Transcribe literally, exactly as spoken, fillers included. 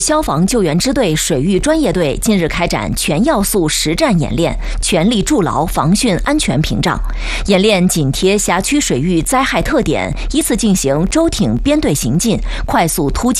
消防救援支队水域专业队近日开展全要素实战演练，全力筑牢防汛安全屏障。演练紧贴辖区水域灾害特点，依次进行舟艇编队行进、快速突击